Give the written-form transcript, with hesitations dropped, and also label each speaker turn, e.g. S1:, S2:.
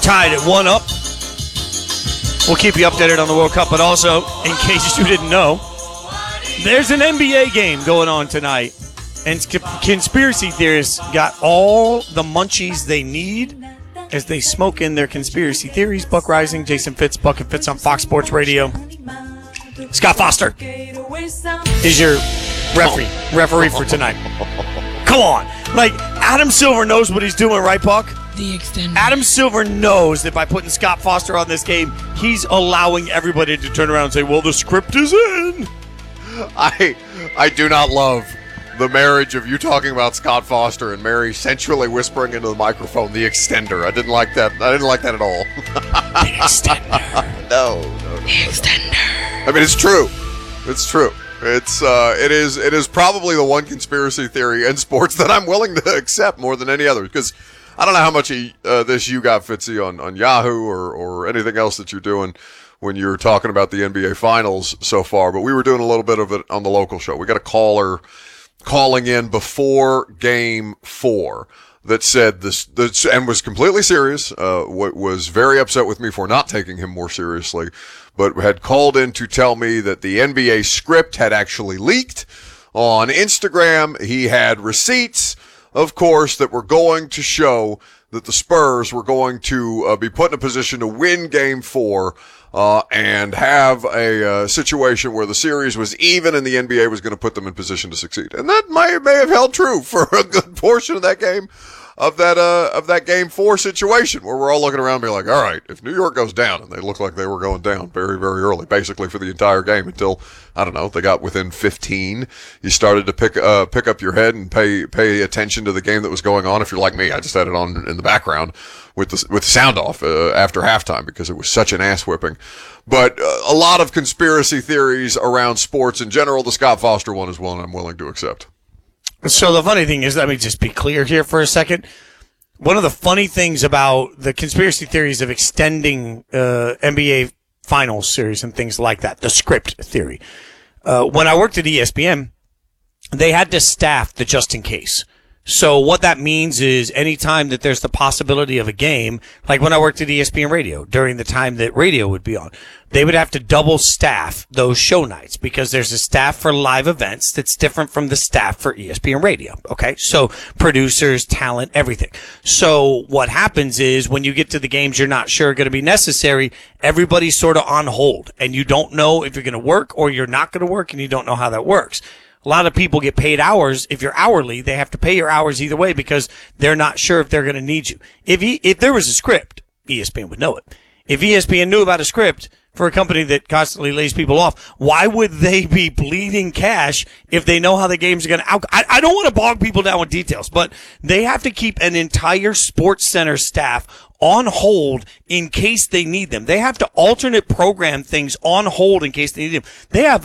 S1: tied at 1 up. We'll keep you updated on the World Cup, but also, in case you didn't know, there's an NBA game going on tonight. And conspiracy theorists got all the munchies they need as they smoke in their conspiracy theories. Buck Rising, Jason Fitz, Buck and Fitz on Fox Sports Radio. Scott Foster is your referee for tonight. Come on. Like, Adam Silver knows what he's doing, right, Buck?
S2: The extender.
S1: Adam Silver knows that by putting Scott Foster on this game, he's allowing everybody to turn around and say, well, the script is in.
S3: I do not love the marriage of you talking about Scott Foster and Mary sensually whispering into the microphone, the extender. I didn't like that. I didn't like that at all.
S1: The extender.
S3: No.
S2: The extender.
S3: I mean, it's true. It's true. It is probably the one conspiracy theory in sports that I'm willing to accept more than any other, because I don't know how much this you got, Fitzy, on Yahoo or anything else that you're doing when you're talking about the NBA Finals so far, but we were doing a little bit of it on the local show. We got a caller calling in before Game 4 that said this and was completely serious, was very upset with me for not taking him more seriously, but had called in to tell me that the NBA script had actually leaked on Instagram. He had receipts, of course, that were going to show that the Spurs were going to be put in a position to win Game 4 and have a situation where the series was even and the NBA was going to put them in position to succeed. And that may have held true for a good portion of that game, of that Game 4 situation, where we're all looking around and being like, all right, if New York goes down, and they looked like they were going down very, very early, basically for the entire game until, I don't know, they got within 15. You started to pick up your head and pay attention to the game that was going on. If you're like me, I just had it on in the background with the sound off after halftime because it was such an ass whipping. But a lot of conspiracy theories around sports in general. The Scott Foster one is one I'm willing to accept.
S1: So the funny thing is, let me just be clear here for a second. One of the funny things about the conspiracy theories of extending NBA Finals series and things like that, the script theory. When I worked at ESPN, they had to staff the just in case. So what that means is anytime that there's the possibility of a game, like when I worked at ESPN Radio, during the time that radio would be on, they would have to double staff those show nights because there's a staff for live events that's different from the staff for ESPN Radio. Okay. So producers, talent, everything. So what happens is when you get to the games you're not sure are going to be necessary, everybody's sort of on hold and you don't know if you're going to work or you're not going to work and you don't know how that works. A lot of people get paid hours. If you're hourly, they have to pay your hours either way because they're not sure if they're going to need you. If there was a script, ESPN would know it. If ESPN knew about a script for a company that constantly lays people off, why would they be bleeding cash if they know how the games are going to I don't want to bog people down with details, but they have to keep an entire Sports Center staff on hold in case they need them. They have to alternate program things on hold in case they need them. They have